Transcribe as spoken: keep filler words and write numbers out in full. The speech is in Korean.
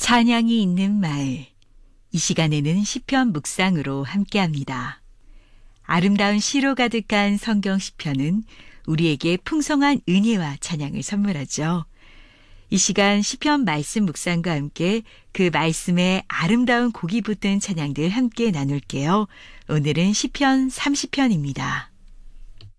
찬양이 있는 마을. 이 시간에는 시편 묵상으로 함께합니다. 아름다운 시로 가득한 성경 시편은 우리에게 풍성한 은혜와 찬양을 선물하죠. 이 시간 시편 말씀 묵상과 함께 그 말씀에 아름다운 곡이 붙은 찬양들 함께 나눌게요. 오늘은 시편 삼십 편입니다.